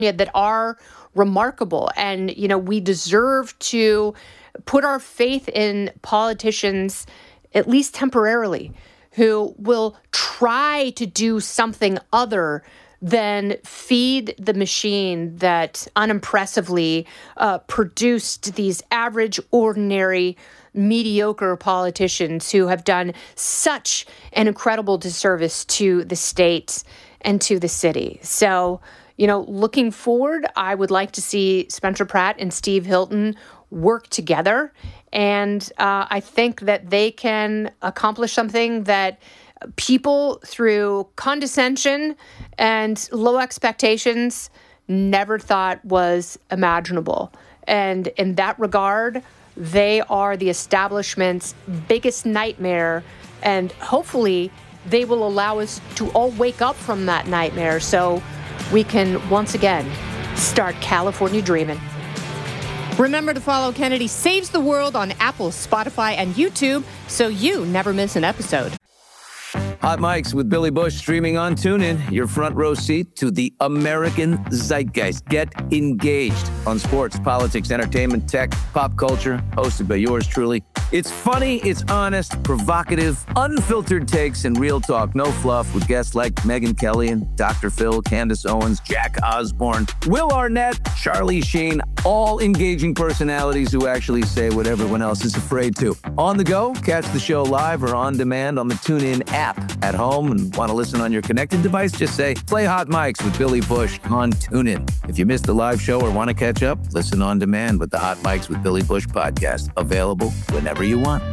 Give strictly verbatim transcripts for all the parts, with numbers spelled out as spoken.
that are remarkable. And, you know, we deserve to put our faith in politicians, at least temporarily, who will try to do something other than feed the machine that unimpressively uh, produced these average, ordinary, mediocre politicians who have done such an incredible disservice to the state and to the city. So, you know, looking forward, I would like to see Spencer Pratt and Steve Hilton work together. And uh, I think that they can accomplish something that people, through condescension and low expectations, never thought was imaginable. And in that regard, they are the establishment's biggest nightmare. And hopefully they will allow us to all wake up from that nightmare so we can once again start California dreaming. Remember to follow Kennedy Saves the World on Apple, Spotify, and YouTube so you never miss an episode. Hot Mics with Billy Bush streaming on TuneIn. Your front row seat to the American zeitgeist. Get engaged on sports, politics, entertainment, tech, pop culture. Hosted by yours truly. It's funny, it's honest, provocative, unfiltered takes, and real talk. No fluff with guests like Megyn Kelly and Doctor Phil, Candace Owens, Jack Osborne, Will Arnett, Charlie Sheen. All engaging personalities who actually say what everyone else is afraid to. On the go, catch the show live or on demand on the TuneIn app. At home and want to listen on your connected device, just say, play Hot Mics with Billy Bush on TuneIn. If you missed the live show or want to catch up, listen on demand with the Hot Mics with Billy Bush podcast. Available whenever you want.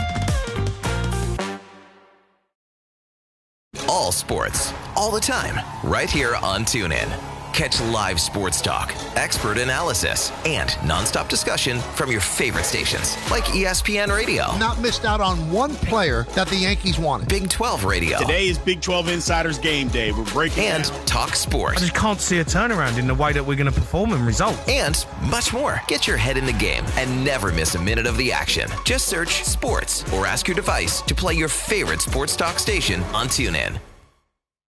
All sports, all the time, right here on TuneIn. Catch live sports talk, expert analysis, and nonstop discussion from your favorite stations like E S P N Radio. Not missed out on one player that the Yankees wanted. Big twelve Radio. Today is Big twelve Insiders Game Day. We're breaking And down. Talk Sports. I just can't see a turnaround in the way that we're going to perform and results. And much more. Get your head in the game and never miss a minute of the action. Just search sports or ask your device to play your favorite sports talk station on TuneIn.